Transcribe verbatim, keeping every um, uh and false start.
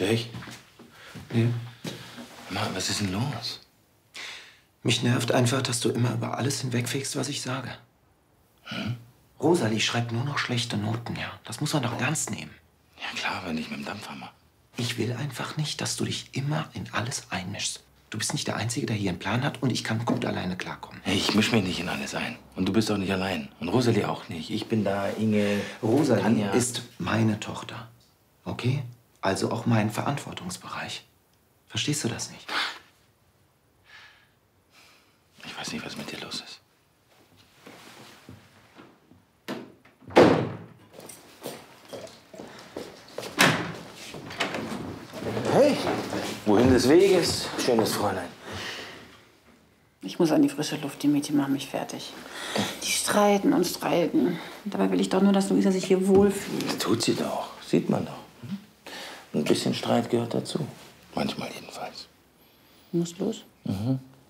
Stör ich? Nee. Mann, was ist denn los? Mich nervt einfach, dass du immer über alles hinwegfegst, was ich sage. Hm? Rosalie schreibt nur noch schlechte Noten, ja. Das muss man doch ernst nehmen. Ja klar, aber nicht mit dem Dampfhammer. Ich will einfach nicht, dass du dich immer in alles einmischst. Du bist nicht der Einzige, der hier einen Plan hat und ich kann gut alleine klarkommen. Hey, ich misch mich nicht in alles ein. Und du bist auch nicht allein. Und Rosalie auch nicht. Ich bin da, Inge... Rosalie Tanja. ist meine Tochter. Okay? Also auch mein Verantwortungsbereich. Verstehst du das nicht? Ich weiß nicht, was mit dir los ist. Hey, wohin des Weges, schönes Fräulein? Ich muss an die frische Luft. Die Mädchen machen mich fertig. Die streiten und streiten. Dabei will ich doch nur, dass Luisa sich hier wohlfühlt. Das tut sie doch. Sieht man doch. Ein bisschen Streit gehört dazu. Manchmal jedenfalls. Muss los? Mhm.